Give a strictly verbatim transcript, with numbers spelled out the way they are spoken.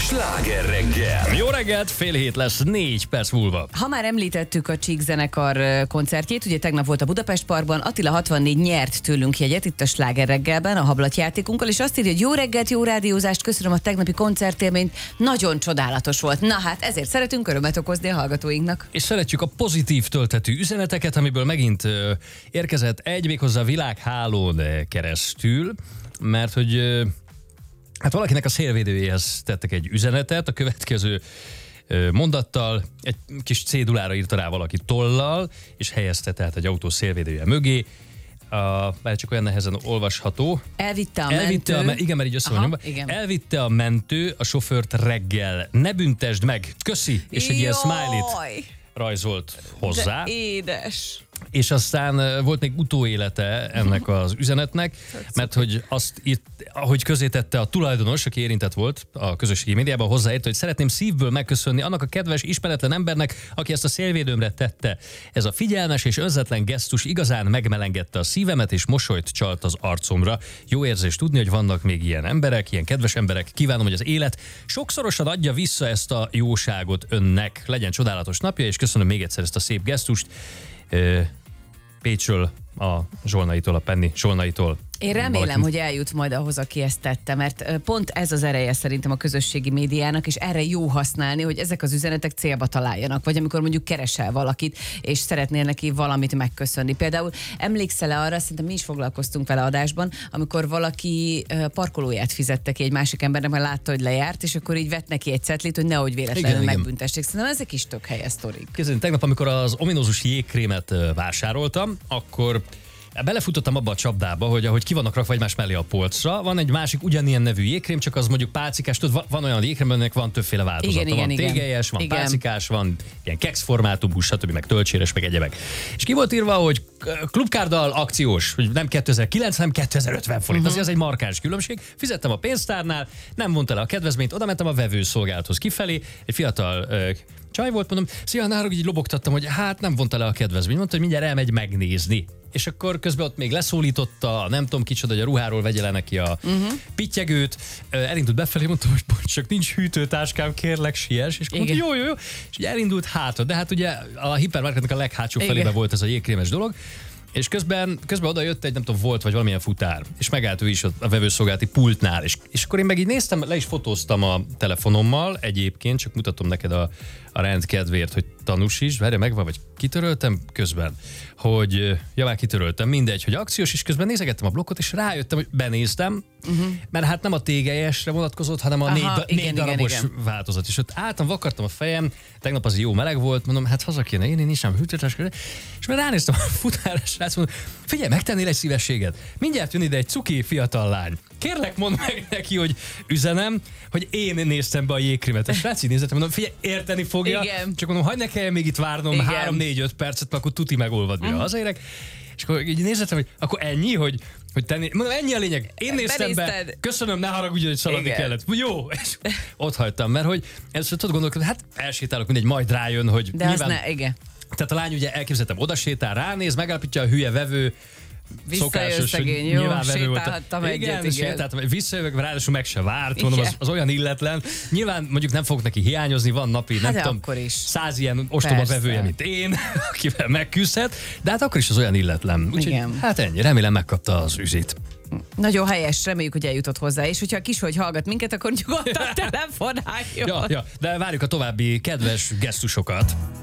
Sláger reggel! Jó reggelt, fél hét lesz, négy perc múlva. Ha már említettük a Csík zenekar koncertjét, ugye tegnap volt a Budapest Parkban, Attila hatvannégy nyert tőlünk jegyet itt a Sláger reggelben, a hablatjátékunkkal, és azt írja, hogy jó reggelt, jó rádiózást, köszönöm a tegnapi koncertélményt, nagyon csodálatos volt. Na hát ezért szeretünk örömet okozni a hallgatóinknak. És szeretjük a pozitív töltetű üzeneteket, amiből megint ö, érkezett egy, méghozzá a világhálón keresztül, mert hogy ö, hát valakinek a szélvédőjéhez tettek egy üzenetet, a következő ö, mondattal, egy kis cédulára írta rá valaki tollal, és helyezte tehát egy autó szélvédője mögé. Uh, bár csak olyan nehezen olvasható. Elvitte a Elvitte mentő. A, igen, mert így össze van nyomva. Elvitte a mentő a sofőrt reggel. Ne büntesd meg, köszi! És egy ilyen smiley-t rajzolt hozzá. De édes. És aztán volt még utóélete ennek az üzenetnek, mert hogy azt itt, ahogy közé tette a tulajdonos, aki érintett volt a közösségi médiában, hozzáért, hogy szeretném szívből megköszönni annak a kedves, ismeretlen embernek, aki ezt a szélvédőmre tette. Ez a figyelmes és önzetlen gesztus igazán megmelengedte a szívemet, és mosolyt csalt az arcomra. Jó érzés tudni, hogy vannak még ilyen emberek, ilyen kedves emberek. Kívánom, hogy az élet sokszorosan adja vissza ezt a jóságot önnek. Legyen csodálatos napja, és köszönöm még egyszer ezt a szép gesztust. Pécsről, a Zsolnaitól, a Penny Zsolnaitól. Én remélem, valaki... hogy eljut majd ahhoz, aki ezt tette, mert pont ez az ereje szerintem a közösségi médiának, és erre jó használni, hogy ezek az üzenetek célba találjanak, vagy amikor mondjuk keresel valakit, és szeretnél neki valamit megköszönni. Például emlékszel-e arra, szerintem mi is foglalkoztunk vele adásban, amikor valaki parkolóját fizette ki egy másik embernek, mert látta, hogy lejárt, és akkor így vett neki egy cetlit, hogy nehogy véletlenül megbüntessék. Szerintem ezek is tök helyes sztorik. Képzeljük, tegnap, amikor az ominózus jégkrémet vásároltam, akkor belefutottam abba a csapdába, hogy ahogy ki vannak rakva egymás mellé a polcra, van egy másik ugyanilyen nevű jégkrém, csak az mondjuk pálcikás, tudod, van olyan jégkrém, aminek van többféle változata. Igen, van igen, tégelyes, van igen. pálcikás, van ilyen kekszformátumú, stb. Meg töltséres, meg egyebek. És ki volt írva, hogy klubkárdal akciós, hogy nem kétezer-kilenc, hanem kétezer-ötven forint. Uh-huh. Az egy markáns különbség. Fizettem a pénztárnál, nem vonta le a kedvezményt, oda mentem a vevőszolgálathoz kifelé, egy fiatal uh, csaj volt, mondom, szia, nárok, így lobogtattam, hogy hát nem vonta le a kedvezményt, mondta, hogy mindjárt elmegy megnézni. És akkor közben ott még leszólította, nem tudom kicsoda, hogy a ruháról vegye le neki a uh-huh. pittyegőt, elindult befelé, mondta, hogy csak nincs hűtőtáskám, kérlek, siess, és mondta, jó, jó, jó, és ugye elindult hátra, de hát ugye a hipermarketnek a leghátsó felébe volt ez a jégkrémes dolog, és közben, közben oda jött egy, nem tudom, volt vagy valamilyen futár, és megállt ő is a vevőszolgálati pultnál, és, és akkor én meg így néztem, le is fotóztam a telefonommal egyébként, csak mutatom neked a, a rend kedvéért, hogy tanúsítsd, várja, megvan, vagy kitöröltem közben, hogy, ja, már kitöröltem, mindegy, hogy akciós, és közben nézegettem a blokkot, és rájöttem, hogy benéztem, uh-huh. mert hát nem a tégelyesre vonatkozott, hanem a Aha, négy, da, igen, négy darabos igen, igen. változat, és ott álltam, vakartam a fejem, tegnap az jó meleg volt, mondom, hát haza kéne én, én is sem hűtőtáskám, és már ránéztem a futárra, srác, mondom, figyelj, megtennél egy szívességet, mindjárt jön ide egy cuki fiatal lány. Kérlek, mondd meg neki, hogy üzenem, hogy én néztem be a jégkrémet. És srác így nézettem, mondom, figyelj, érteni fogja. Igen. Csak mondom, hagyd ne kelljen még itt várnom három-négy-öt percet, mert akkor tuti megolvad, mire uh-huh. hazaérek. És akkor így nézettem, hogy akkor ennyi, hogy, hogy tenni. Mondom, ennyi a lényeg. Én néztem be, köszönöm, ne haragudj, hogy szaladni Igen. kellett. Jó, és ott hagytam, mert hogy először tudod gondolkodni, hát elsétálok, mindegy, majd rájön, hogy De nyilván... az ne, igen. Tehát a lány ugye elképzeltem, odasétál, ránéz, megállapítja a hülye vevő, Visszajön szegény, jó, sétálhattam egyet, igen. Sétáltam, visszajövök, ráadásul meg se várt, mondom, az, az olyan illetlen. Nyilván mondjuk nem fogok neki hiányozni, van napi, hát nem tudom, is. száz ilyen ostoba Persze. vevője, mint én, akivel megküzdhet, de hát akkor is az olyan illetlen. Úgyhogy hát ennyi, remélem megkapta az üzét. Nagyon helyes, reméljük, hogy eljutott hozzá, és hogyha a kishogy hallgat minket, akkor nyugodtan telefonáljon. Ja, ja, de várjuk a további kedves gesztusokat.